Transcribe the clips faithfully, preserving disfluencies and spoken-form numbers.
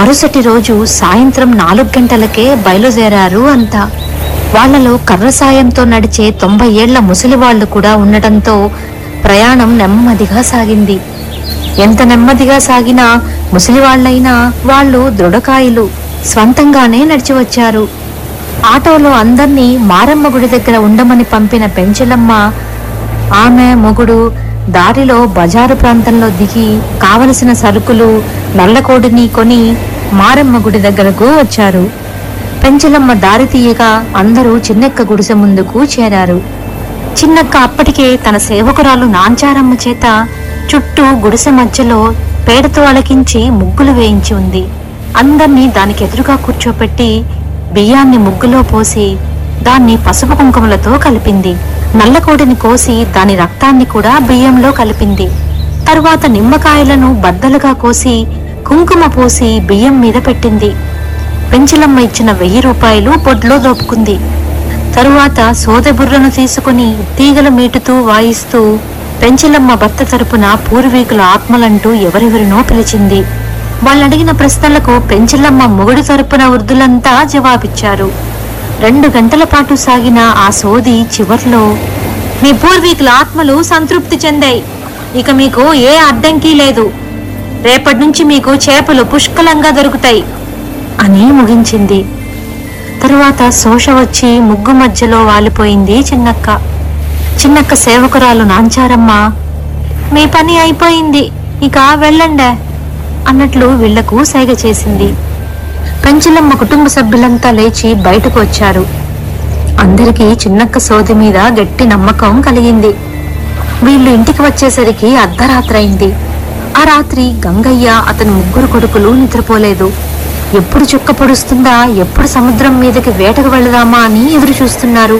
మరుసటి రోజు సాయంత్రం నాలుగు గంటలకే బయలుదేరారు అంతా. వాళ్లలో కర్ర సాయంతో నడిచే తొంభై ఏళ్ల ముసలివాళ్లు కూడా ఉండటంతో ప్రయాణం నెమ్మదిగా సాగింది. ఎంత నెమ్మదిగా సాగినా ముసలివాళ్లైనా వాళ్ళు దృఢకాయులు, స్వంతంగానే నడిచి వచ్చారు. ఆటోలో అందర్నీ మారమ్మ గుడి దగ్గర ఉండమని పంపిన పెంచలమ్మ, ఆమె మొగుడు దారిలో బజారు ప్రాంతంలో దిగి కావలసిన సరుకులు నల్లకోడిని కొని మారమ్మ గుడి దగ్గరకు వచ్చారు. పెంచలమ్మ దారి తీయగా అందరూ చిన్నక్క గుడిసె ముందుకు చేరారు. చిన్నక్క అప్పటికే తన సేవకురాలు నాంచారమ్మ చేత చుట్టూ గుడిసె మధ్యలో పేడతో అలకించి ముగ్గులు వేయించి ఉంది. అందర్నీ దానికి ఎదురుగా కూర్చోపెట్టి బియ్యాన్ని ముగ్గులో పోసి దాన్ని పసుపు కుంకుమలతో కలిపింది. నల్లకోడిని కోసి దాని రక్తాన్ని కూడా బియ్యంలో కలిపింది. తరువాత నిమ్మకాయలను బద్దలుగా కోసి కుంకుమ పోసి బియ్యం మీద పెట్టింది. పెంచలమ్మ ఇచ్చిన వెయ్యి రూపాయలు పొడ్లో దోపుకుంది. తరువాత సోదెబుర్రను తీసుకుని తీగల మీటుతూ వాయిస్తూ పెంచలమ్మ భర్త తరపున పూర్వీకుల ఆత్మలంటూ ఎవరెవరినో పిలిచింది. వాళ్ళడిగిన ప్రశ్నలకు పెంచలమ్మ మొగుడి తరపున వృద్ధులంతా జవాబిచ్చారు. రెండు గంటల పాటు సాగిన ఆ సోది చివర్లో, మీ పూర్వీకుల ఆత్మలు సంతృప్తి చెందాయి, ఇక మీకు ఏ అడ్డంకి లేదు, రేపటి నుంచి మీకు చేపలు పుష్కలంగా దొరుకుతాయి అని ముగించింది. తరువాత శోష వచ్చి ముగ్గు మధ్యలో వాలిపోయింది చిన్నక్క. చిన్నక్క సేవకురాలు నాంచారమ్మ, మీ పని అయిపోయింది, ఇక వెళ్ళండే అన్నట్లు వీళ్లకు సైగ చేసింది. పెంచలమ్మ కుటుంబ సభ్యులంతా లేచి బయటకు వచ్చారు. అందరికీ చిన్నక్క సోది మీద గట్టి నమ్మకం కలిగింది. వీళ్ళు ఇంటికి వచ్చేసరికి అర్ధరాత్రైంది. ఆ రాత్రి గంగయ్య అతని ముగ్గురు కొడుకులు నిద్రపోలేదు. ఎప్పుడు చుక్క పొడుస్తుందా, ఎప్పుడు సముద్రం మీదకి వేటకు వెళదామా అని ఎదురు చూస్తున్నారు.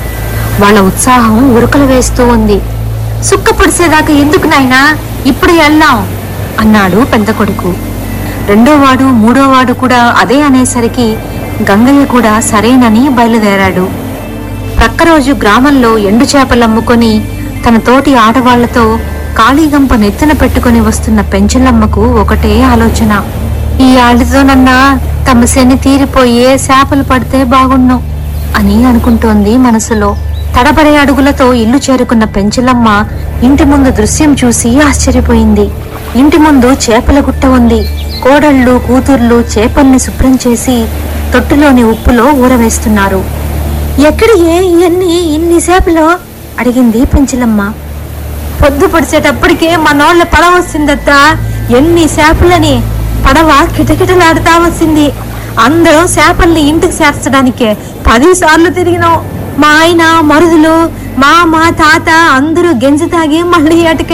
వాళ్ళ ఉత్సాహం ఉరుకలు వేస్తూ ఉంది. సుక్క పొడిసేదాకా ఎందుకు నాయనా, ఇప్పుడు వెళ్దాం అన్నాడు పెద్ద కొడుకు. రెండోవాడు మూడోవాడు కూడా అదే అనేసరికి గంగయ్య కూడా సరేనని బయలుదేరాడు. ప్రక్క రోజు గ్రామంలో ఎండు చేపలు అమ్ముకొని తన తోటి ఆడవాళ్లతో కాళీగంప నెత్తిన పెట్టుకుని వస్తున్న పెంచలమ్మకు ఒకటే ఆలోచన, ఈ ఆడితోనన్నా తమ శని తీరిపోయే చేపలు పడితే బాగుండు అని అనుకుంటోంది మనసులో. తడబడే అడుగులతో ఇల్లు చేరుకున్న పెంచలమ్మ ఇంటి ముందు దృశ్యం చూసి ఆశ్చర్యపోయింది. ఇంటి ముందు చేపల గుట్ట ఉంది. కోడళ్ళు కూతుర్లు చేపల్ని శుభ్రం చేసి తొట్టులోని ఉప్పులో ఊరవేస్తున్నారు. ఎక్కడి ఇవన్నీ ఇన్ని చేపలు అడిగింది పెంచలమ్మ. పొద్దు పొడిచేటప్పటికే మనోళ్ళ పడవ వస్తుందత్త, ఎన్ని చేపలని పడవ కిటకిటలాడుతా వచ్చింది. అందరం చేపల్ని ఇంటికి చేర్చడానికే పది సార్లు తిరిగినాం. మా ఆయన మరుదులు మా మా తాత అందరూ గెంజి తాగి మళ్ళీ అటుకే